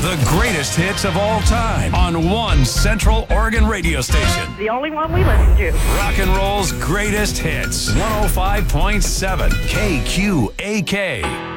The greatest hits of all time on one Central Oregon radio station. The only one we listen to. Rock and roll's greatest hits. 105.7 KQAK.